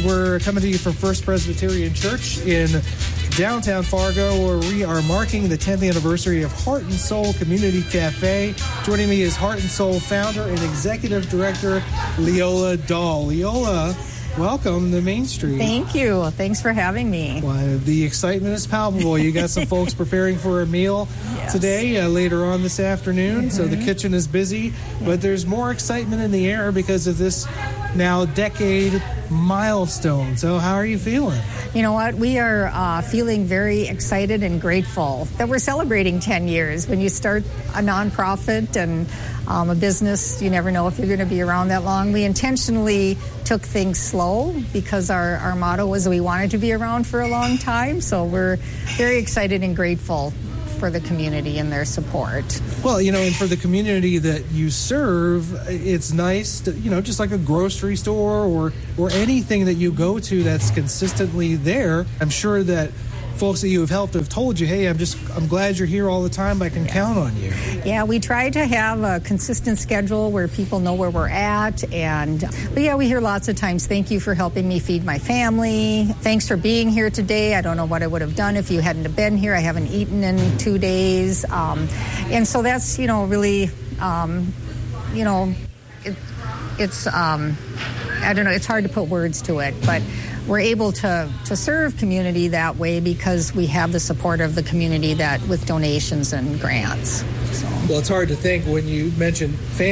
We're coming to you from First Presbyterian Church in downtown Fargo, where we are marking the 10th anniversary of Heart and Soul Community Cafe. Joining me is Heart and Soul founder and executive director, Leola Dahl. Leola, welcome to Main Street. Thank you. Thanks for having me. Well, the excitement is palpable. You got some folks preparing for a meal today, later on this afternoon, so the kitchen is busy, but there's more excitement in the air because of this now decade milestone. So how are you feeling? You know what? We are feeling very excited and grateful that we're celebrating 10 years. When you start a nonprofit and a business, you never know if you're going to be around that long. We intentionally took things slow because our motto was we wanted to be around for a long time. So we're very excited and grateful for the community and their support. Well, and for the community that you serve, it's nice to, just like a grocery store or anything that you go to that's consistently there. I'm sure that folks that you have helped have told you, hey, I'm glad you're here all the time. I can count on you. Yeah, we try to have a consistent schedule where people know where we're at. But we hear lots of times, thank you for helping me feed my family. Thanks for being here today. I don't know what I would have done if you hadn't have been here. I haven't eaten in 2 days. And so that's, really, it's, I don't know, it's hard to put words to it, but we're able to serve community that way because we have the support of the community that with donations and grants. So. Well, it's hard to think when you mention family.